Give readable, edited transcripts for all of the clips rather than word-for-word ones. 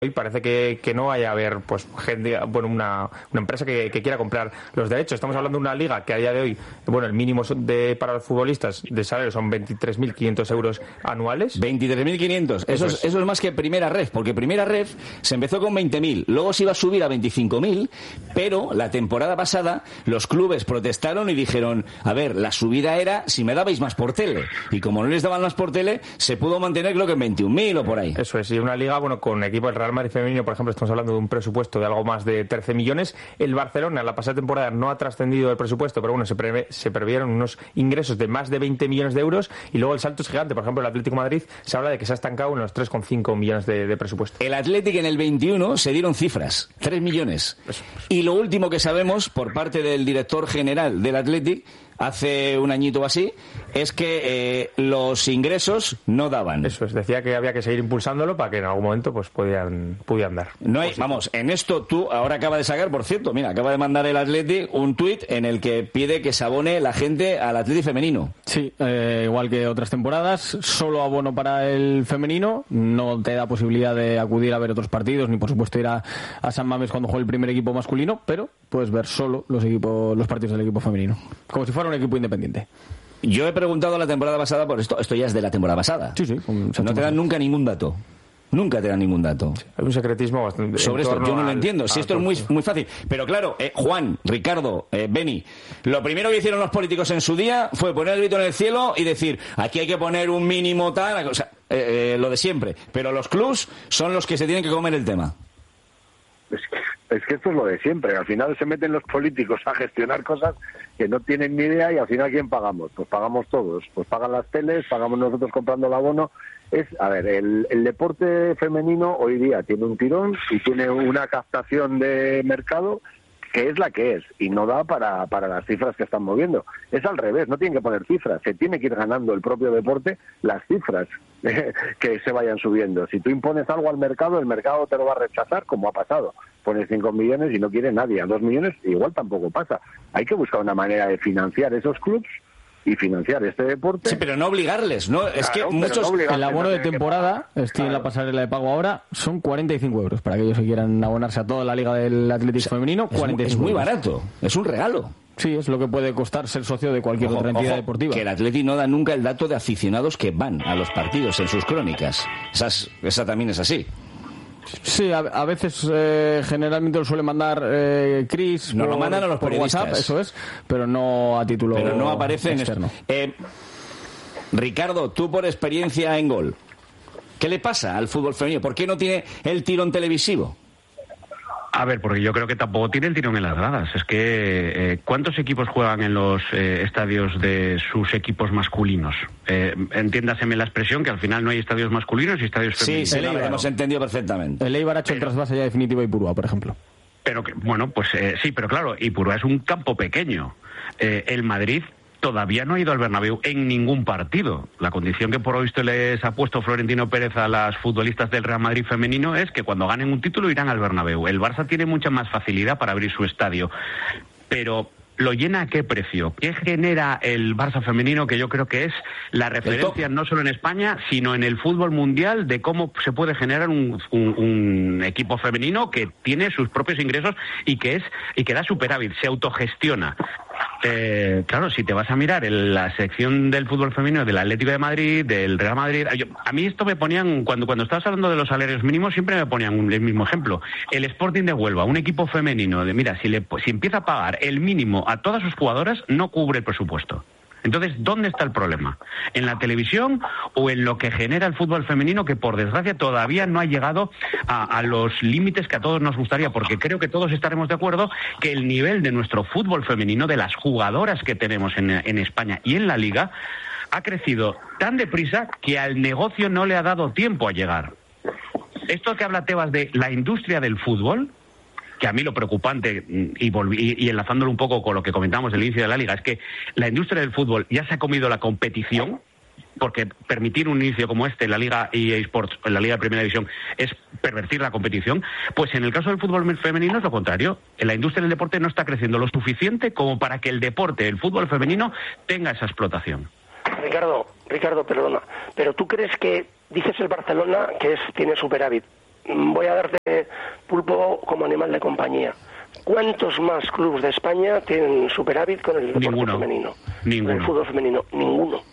hoy parece que no vaya a haber pues gente, bueno, una empresa que quiera comprar los derechos. Estamos hablando de una liga que a día de hoy, bueno, el mínimo para los futbolistas de salario son 23.500 euros anuales. 23.500. Eso es más que Primera Ref, porque Primera Ref se empezó con 20.000, luego se iba a subir a 25.000, pero la temporada pasada los clubes protestaron y dijeron, a ver, la subida era si me dabais más por tele, y como no les daban más por tele, se pudo mantener creo que en 21.000 o por ahí. Eso es, y una liga, bueno, con equipo del Real Madrid femenino, por ejemplo, estamos hablando de un presupuesto de algo más de 13 millones. El Barcelona, la pasada temporada, no ha trascendido el presupuesto, pero bueno, se previeron unos ingresos de más de 20 millones de euros, y luego el salto es gigante. Por ejemplo, el Atlético de Madrid se habla de que se ha estancado en los 3,5 millones de presupuesto. El Atlético en el 21 se dieron cifras, 3 millones. Y lo último que sabemos por parte del director general del Atlético, hace un añito o así, es que los ingresos no daban. Eso es, decía que había que seguir impulsándolo para que en algún momento pues pudieran dar. No hay, vamos, en esto tú ahora acaba de sacar, por cierto, mira, acaba de mandar el Athletic un tuit en el que pide que se abone la gente al Athletic femenino. Sí, igual que otras temporadas, solo abono para el femenino, no te da posibilidad de acudir a ver otros partidos, ni por supuesto ir a San Mamés cuando juegue el primer equipo masculino, pero puedes ver solo los partidos del equipo femenino, como si fuera un equipo independiente. Yo he preguntado la temporada pasada por esto ya es de la temporada pasada. Sí. No te dan nunca ningún dato. Nunca te dan ningún dato. Sí, hay un secretismo bastante sobre esto. Yo no lo entiendo. Si esto es muy fácil. Pero claro, Juan, Ricardo, Beni, lo primero que hicieron los políticos en su día fue poner el grito en el cielo y decir, aquí hay que poner un mínimo tal, o sea, lo de siempre. Pero los clubs son los que se tienen que comer el tema. Es que esto es lo de siempre. Al final se meten los políticos a gestionar cosas que no tienen ni idea, y al final ¿quién pagamos? Pues pagamos todos. Pues pagan las teles, pagamos nosotros comprando el abono. El deporte femenino hoy día tiene un tirón y tiene una captación de mercado que es la que es, y no da para las cifras que están moviendo. Es al revés, no tienen que poner cifras, se tiene que ir ganando el propio deporte las cifras que se vayan subiendo. Si tú impones algo al mercado, el mercado te lo va a rechazar, como ha pasado. Pones 5 millones y no quiere nadie, a 2 millones igual tampoco pasa. Hay que buscar una manera de financiar esos clubs y financiar este deporte. Sí, pero no obligarles, ¿no? Es claro, que muchos... no el abono de temporada, estoy en la pasarela de pago ahora, son 45 euros para aquellos que quieran abonarse a toda la liga del Atlético femenino. 45 es muy barato, es un regalo. Sí, es lo que puede costar ser socio de cualquier otra entidad deportiva. Que el Atleti no da nunca el dato de aficionados que van a los partidos en sus crónicas. Esa también es así. Sí, a veces generalmente lo suele mandar Chris. Nos lo mandan a los periodistas. WhatsApp, eso es, pero no a título externo. Pero no aparece externo. Ricardo, tú por experiencia en Gol, ¿qué le pasa al fútbol femenino? ¿Por qué no tiene el tirón televisivo? A ver, porque yo creo que tampoco tiene el tirón en las gradas. Es que ¿cuántos equipos juegan en los estadios de sus equipos masculinos? Entiéndaseme la expresión, que al final no hay estadios masculinos y estadios femeninos. Sí, lo hemos entendido perfectamente. El Eibar ha hecho el trasvase ya definitivo a Ipurúa, por ejemplo. Pero que, bueno, pues sí, pero claro, Ipurúa es un campo pequeño. El Madrid todavía no ha ido al Bernabéu en ningún partido. La condición que por hoy les ha puesto Florentino Pérez a las futbolistas del Real Madrid femenino es que cuando ganen un título irán al Bernabéu. El Barça tiene mucha más facilidad para abrir su estadio. Pero ¿lo llena a qué precio? ¿Qué genera el Barça femenino? Que yo creo que es la referencia no solo en España, sino en el fútbol mundial, de cómo se puede generar un equipo femenino que tiene sus propios ingresos y que da superávit, se autogestiona. Claro, si te vas a mirar en la sección del fútbol femenino del Atlético de Madrid, del Real Madrid, a mí esto me ponían, cuando estabas hablando de los salarios mínimos, siempre me ponían el mismo ejemplo. El Sporting de Huelva, un equipo femenino, si empieza a pagar el mínimo a todas sus jugadoras, no cubre el presupuesto. Entonces, ¿dónde está el problema? ¿En la televisión o en lo que genera el fútbol femenino, que por desgracia todavía no ha llegado a los límites que a todos nos gustaría? Porque creo que todos estaremos de acuerdo que el nivel de nuestro fútbol femenino, de las jugadoras que tenemos en España y en la Liga, ha crecido tan deprisa que al negocio no le ha dado tiempo a llegar. Esto que habla Tebas de la industria del fútbol, que a mí lo preocupante, y enlazándolo un poco con lo que comentamos del inicio de la Liga, es que la industria del fútbol ya se ha comido la competición, porque permitir un inicio como este en la Liga EA Sports, en la Liga de Primera División, es pervertir la competición. Pues en el caso del fútbol femenino es lo contrario. La industria del deporte no está creciendo lo suficiente como para que el deporte, el fútbol femenino, tenga esa explotación. Ricardo, perdona, pero ¿tú crees que, dices el Barcelona, que tiene superávit, voy a darte Pulpo como animal de compañía. ¿Cuántos más clubes de España tienen superávit con el deporte femenino? Ninguno. Con el fútbol femenino. Ninguno,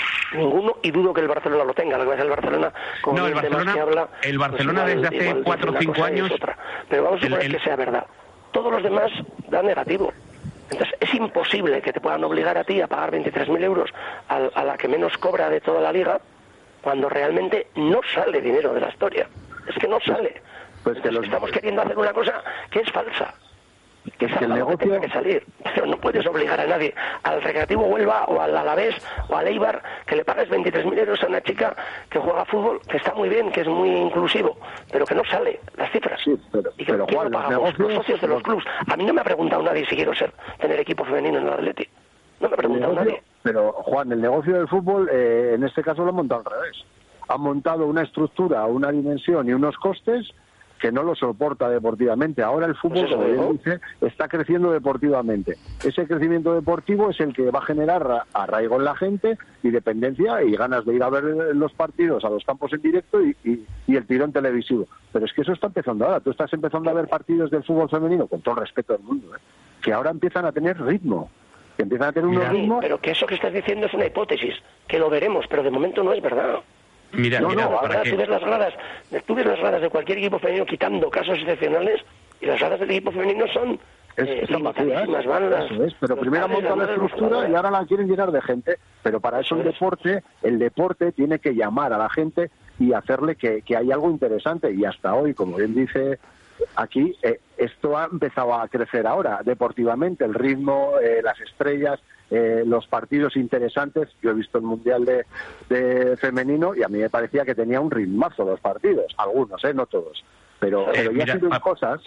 y dudo que el Barcelona lo tenga. Lo que pasa es el Barcelona, con el Barcelona, que habla, el Barcelona pues desde hace 4 o 5 años... Pero vamos a suponer que sea verdad. Todos los demás dan negativo. Entonces es imposible que te puedan obligar a ti a pagar 23.000 euros a la que menos cobra de toda la liga, cuando realmente no sale dinero de la historia. Es que no sale. Pues que estamos queriendo hacer una cosa que es falsa. Que es el negocio tiene que salir, pero no puedes obligar a nadie, al Recreativo Huelva o al Alavés o al Eibar, que le pagues 23.000 euros a una chica que juega fútbol, que está muy bien, que es muy inclusivo, pero que no sale las cifras. Sí, pero ¿quién lo pagamos? Los socios de los clubes. A mí no me ha preguntado nadie si quiero tener equipo femenino en el Atleti. No me ha preguntado nadie. Pero, Juan, el negocio del fútbol, en este caso lo han montado al revés. Han montado una estructura, una dimensión y unos costes que no lo soporta deportivamente. Ahora el fútbol, como bien dice, está creciendo deportivamente. Ese crecimiento deportivo es el que va a generar arraigo en la gente y dependencia y ganas de ir a ver los partidos a los campos en directo y el tirón televisivo. Pero es que eso está empezando ahora. Tú estás empezando a ver partidos del fútbol femenino, con todo el respeto del mundo, que ahora empiezan a tener ritmo. Que empiezan a tener unos ritmos... Pero que eso que estás diciendo es una hipótesis, que lo veremos, pero de momento no es verdad. Mira, ahora tú ves las gradas de cualquier equipo femenino, quitando casos excepcionales, y las gradas del equipo femenino son limitadísimas, eso es, pero primero han montado la estructura y ahora la quieren llenar de gente, pero para eso el deporte tiene que llamar a la gente y hacerle que hay algo interesante, y hasta hoy, como bien dice aquí, esto ha empezado a crecer ahora, deportivamente, el ritmo, las estrellas, los partidos interesantes. Yo he visto el Mundial de femenino y a mí me parecía que tenía un ritmazo los partidos, algunos, no todos, pero ya ha sido cosas.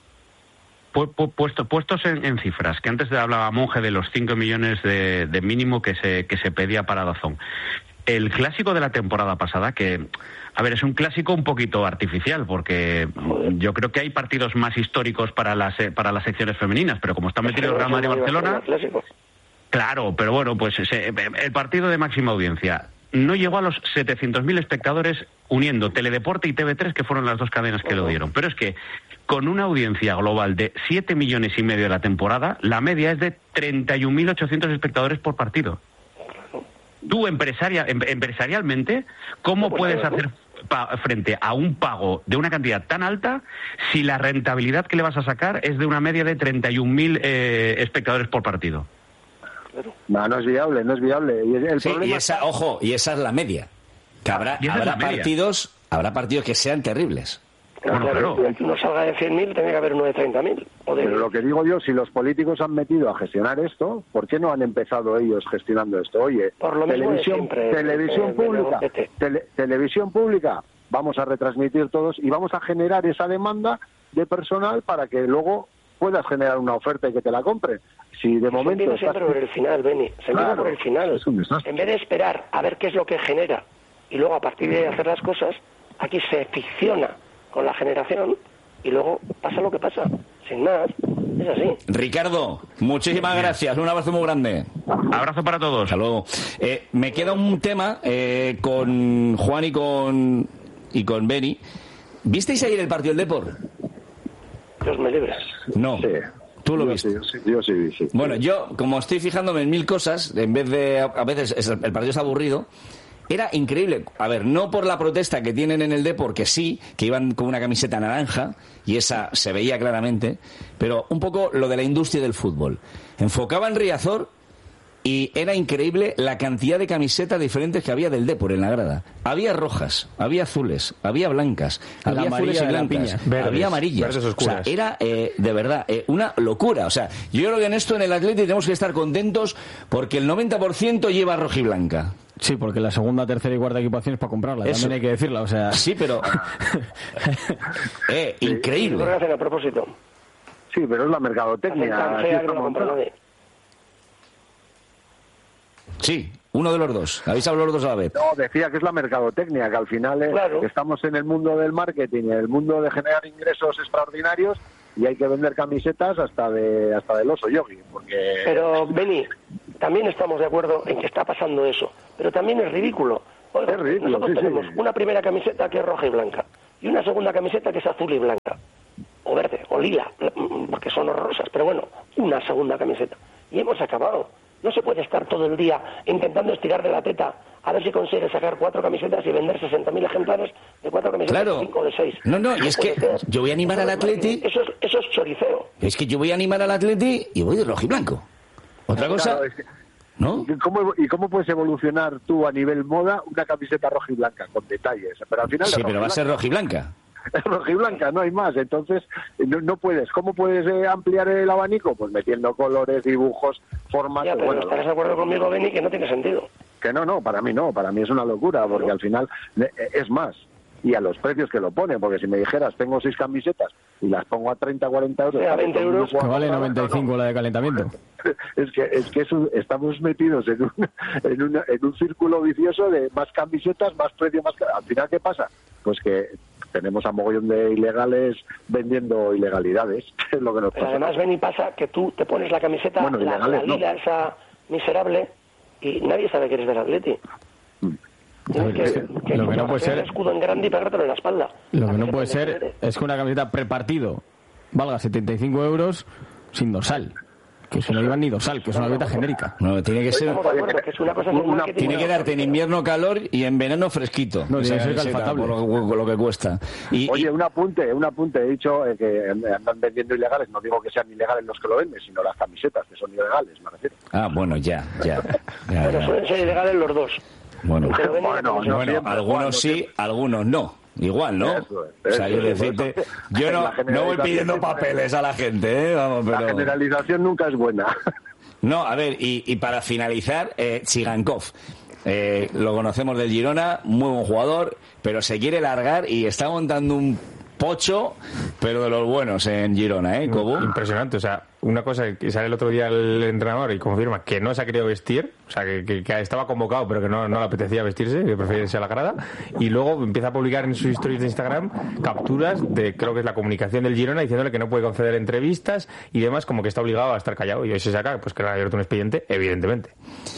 Puestos en cifras, que antes hablaba Monge de los 5 millones de mínimo que se pedía para DAZN. El clásico de la temporada pasada, que, a ver, es un clásico un poquito artificial, porque yo creo que hay partidos más históricos para las secciones femeninas, pero como está metido el Real Madrid y Barcelona... Claro, pero bueno, pues el partido de máxima audiencia no llegó a los 700.000 espectadores uniendo Teledeporte y TV3, que fueron las dos cadenas que lo dieron. Pero es que con una audiencia global de 7,5 millones de la temporada, la media es de 31.800 espectadores por partido. Tú, empresarialmente, ¿cómo puedes hacer frente a un pago de una cantidad tan alta si la rentabilidad que le vas a sacar es de una media de 31.000 espectadores por partido? No es viable. Y esa es la media. Que habrá partidos que sean terribles. Claro. No salga de 100.000, tiene que haber uno de 30.000. Pero lo que digo yo, si los políticos han metido a gestionar esto, ¿por qué no han empezado ellos gestionando esto? Oye, por lo televisión pública, vamos a retransmitir todos y vamos a generar esa demanda de personal para que luego puedas generar una oferta y que te la compren. Si de momento siempre por el final, Beni, por el final. En vez de esperar a ver qué es lo que genera y luego a partir de hacer las cosas, aquí se ficciona con la generación y luego pasa lo que pasa. Sin más, es así. Ricardo, muchísimas gracias. Un abrazo muy grande. Abrazo para todos. Hasta luego. Me queda un tema con Juan y con Beni. ¿Visteis ayer el partido del Depor? Dios me libre. No. Sí. ¿Tú lo viste? Yo sí. Bueno, yo, como estoy fijándome en 1000 cosas, en vez de... A veces el partido es aburrido. Era increíble. A ver, no por la protesta que tienen en el Depor, que sí, que iban con una camiseta naranja, y esa se veía claramente, pero un poco lo de la industria del fútbol. Enfocaban Riazor y era increíble la cantidad de camisetas diferentes que había del Depor en la grada. Había rojas, había azules, había blancas, había azules y blancas, había amarillas. O sea, era de verdad una locura. O sea, yo creo que en esto en el Atleti tenemos que estar contentos porque el 90% lleva roja y blanca. Sí, porque la segunda, tercera y cuarta equipación es para comprarla, eso. También hay que decirla, o sea... Sí, pero... increíble. Lo hacen a propósito. Sí, pero es la mercadotecnia. Sí, uno de los dos. Habéis hablado los dos a la vez. No, decía que es la mercadotecnia, que al final estamos en el mundo del marketing, en el mundo de generar ingresos extraordinarios y hay que vender camisetas hasta del oso yogi, porque... Pero, Beni, también estamos de acuerdo en que está pasando eso, pero también es ridículo. Oiga, es ridículo, nosotros tenemos una primera camiseta que es roja y blanca, y una segunda camiseta que es azul y blanca, o verde, o lila, porque son horrorosas, pero bueno, una segunda camiseta. Y hemos acabado. No se puede estar todo el día intentando estirar de la teta a ver si consigue sacar 4 camisetas y vender 60.000 ejemplares de 4 camisetas, claro. 5 de 6. No, y es que yo voy a animar al Atleti. Eso es choriceo. Es que yo voy a animar al Atleti y voy de rojiblanco. Otra cosa... Claro, es que, ¿no? ¿Cómo puedes evolucionar tú a nivel moda una camiseta roja y blanca con detalles? Pero al final Sí, pero va a ser rojiblanca. Es rojiblanca, no hay más. Entonces, no puedes. ¿Cómo puedes ampliar el abanico? Pues metiendo colores, dibujos, formas... Ya, pero bueno, estarás de acuerdo conmigo, Beni, que no tiene sentido. Que no, para mí no. Para mí es una locura, porque al final es más. Y a los precios que lo ponen, porque si me dijeras, tengo 6 camisetas y las pongo a 30, 40 euros... A 20 euros. Que vale 95 la de calentamiento. Es que estamos metidos en un círculo vicioso de más camisetas, más precio, más... Al final, ¿qué pasa? Pues que tenemos a mogollón de ilegales vendiendo ilegalidades, es lo que nos Pero pasa. además, Beni, pasa que tú te pones la camiseta, Bueno, la ilegales, lila, esa miserable, y nadie sabe que eres del Atleti. Tienes que lo que no puede ser... el escudo en grande y pegártelo en la espalda. Lo que no puede ser es que una camiseta prepartido valga 75 euros sin dorsal. Que eso no lleva ni dorsal, que es una camiseta genérica. No, tiene que ser... Estamos de acuerdo, que es una cosa es el marketing. Tiene que darte en invierno calor y en verano fresquito. No, tiene que ser camiseta, calefactable. por lo que cuesta. Oye, un apunte. He dicho que andan vendiendo ilegales. No digo que sean ilegales los que lo venden, sino las camisetas, que son ilegales, me refiero. Ah, bueno, ya. Pero suelen ser ilegales los dos. Bueno, El que lo vende y el que Bueno, no no siempre. algunos Juan, sí, siempre. algunos no. Igual, ¿no? Eso es, O sea, yo decirte, yo La no voy generalización pidiendo siempre- papeles a la gente, ¿eh? Vamos, La pero... generalización nunca es buena. No, a ver, y para finalizar, Tsigankov. Lo conocemos del Girona, muy buen jugador, pero se quiere largar y está montando un pocho, pero de los buenos en Girona, ¿eh, Cobu? Impresionante, o sea, una cosa que sale el otro día el entrenador y confirma que no se ha querido vestir, o sea, que estaba convocado pero que no le apetecía vestirse, que prefería irse a la grada, y luego empieza a publicar en sus historias de Instagram capturas de, creo que es la comunicación del Girona, diciéndole que no puede conceder entrevistas y demás, como que está obligado a estar callado, y hoy se saca, pues que le ha abierto un expediente, evidentemente.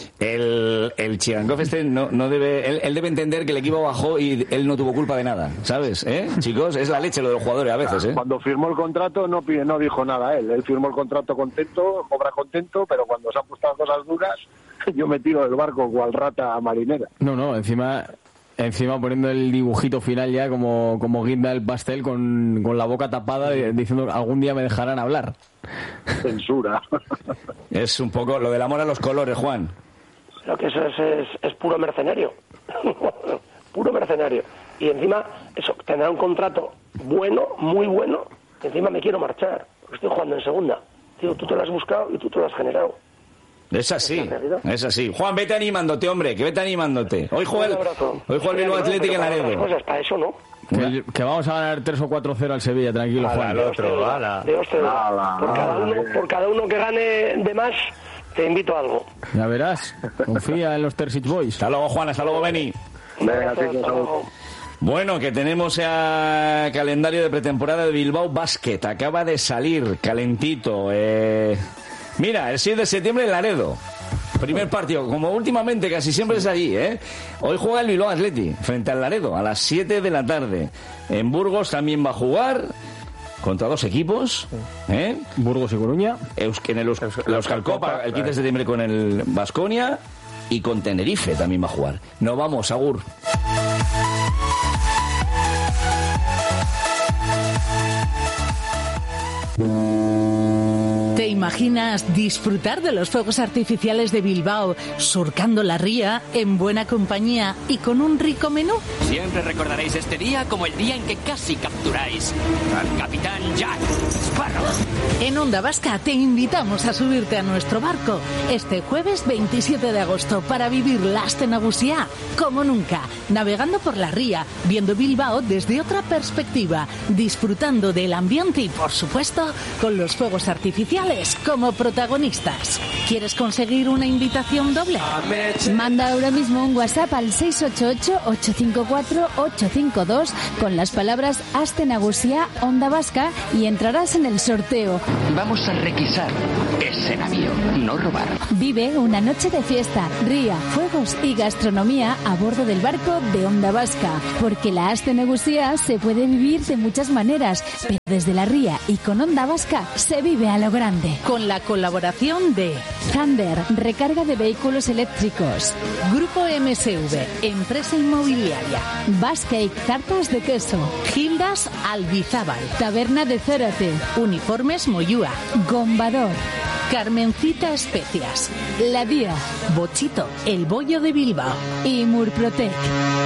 El Tsigankov no debe, él debe entender que el equipo bajó y él no tuvo culpa de nada, ¿sabes? Chicos, es la leche lo de los jugadores a veces, ¿eh? Cuando firmó el contrato no dijo nada él firmó el contrato contento, cobra contento, pero cuando se han puesto las cosas duras, yo me tiro del barco cual rata marinera. No, encima poniendo el dibujito final ya como guinda del pastel con la boca tapada diciendo algún día me dejarán hablar. Censura. Es un poco lo del amor a los colores, Juan. Creo que eso es puro mercenario. Puro mercenario. Y encima, eso, tendrá un contrato bueno, muy bueno, y encima me quiero marchar, porque estoy jugando en segunda. Tío, tú te lo has buscado y tú te lo has generado. Es así. Juan, vete animándote, hombre, que vete animándote. Hoy juega el Bilbao Athletic en Laredo. Cosas para eso, ¿no? Que vamos a ganar 3 o 4-0 al Sevilla, tranquilo, Juan. Al otro, ala. Por cada uno que gane de más, te invito a algo. Ya verás, confía en los Terzic Boys. Hasta luego, Juan, hasta luego, Beni. Venga, chicos, Bueno, que tenemos ya calendario de pretemporada de Bilbao Basket. Acaba de salir calentito. Mira, el 6 de septiembre en Laredo. Primer partido, como últimamente casi siempre es allí, ¿eh? Hoy juega el Bilbao Athletic frente al Laredo a las 7 de la tarde. En Burgos también va a jugar contra 2 equipos, ¿eh? Burgos y Coruña. En el Euskal Copa el 15 de septiembre con el Baskonia y con Tenerife también va a jugar. Nos vamos, agur. ¿Te imaginas disfrutar de los fuegos artificiales de Bilbao, surcando la ría, en buena compañía y con un rico menú? Siempre recordaréis este día como el día en que casi capturáis al capitán Jack Sparrow. En Onda Vasca te invitamos a subirte a nuestro barco este jueves 27 de agosto para vivir la Aste Nagusia como nunca, navegando por la ría, viendo Bilbao desde otra perspectiva, disfrutando del ambiente y, por supuesto, con los fuegos artificiales Juegos como protagonistas. ¿Quieres conseguir una invitación doble? Manda ahora mismo un WhatsApp al 688-854-852 con las palabras Aste Nagusia Onda Vasca y entrarás en el sorteo. Vamos a requisar ese navío, no robar. Vive una noche de fiesta, ría, fuegos y gastronomía a bordo del barco de Onda Vasca, porque la Aste Nagusia se puede vivir de muchas maneras, pero desde la ría y con Onda Vasca se vive a lo grande. Con la colaboración de Thunder, recarga de vehículos eléctricos. Grupo MSV, empresa inmobiliaria. Bascake, tartas de queso. Gildas Albizábal. Taberna de Zárate. Uniformes Moyúa. Gombador. Carmencita Especias. La Día. Bochito, el bollo de Bilbao. Y Murprotec.